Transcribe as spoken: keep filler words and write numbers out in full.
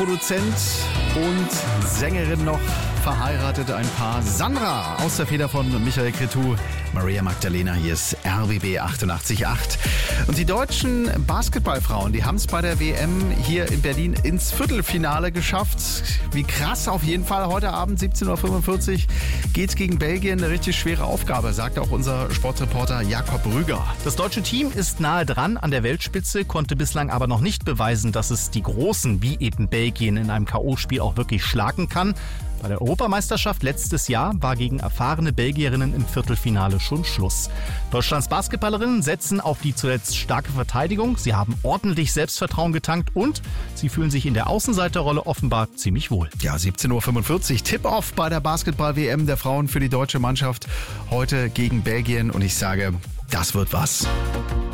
Produzent und Sängerin noch verheiratet, ein Paar. Sandra aus der Feder von Michael Cretu, Maria Magdalena, hier ist R B B achtundachtzig Komma acht. Und die deutschen Basketballfrauen, die haben es bei der W M hier in Berlin ins Viertelfinale geschafft. Wie krass auf jeden Fall. Heute Abend siebzehn Uhr fünfundvierzig geht's gegen Belgien. Eine richtig schwere Aufgabe, sagt auch unser Sportreporter Jakob Rüger. Das deutsche Team ist nahe dran an der Weltspitze, konnte bislang aber noch nicht beweisen, dass es die Großen wie eben Belgien in einem K O-Spiel auch wirklich schlagen kann. Bei der Europameisterschaft letztes Jahr war gegen erfahrene Belgierinnen im Viertelfinale schon Schluss. Deutschlands Basketballerinnen setzen auf die zuletzt starke Verteidigung. Sie haben ordentlich Selbstvertrauen getankt und sie fühlen sich in der Außenseiterrolle offenbar ziemlich wohl. Ja, siebzehn Uhr fünfundvierzig, Tip-Off bei der Basketball-W M der Frauen für die deutsche Mannschaft heute gegen Belgien. Und ich sage, das wird was.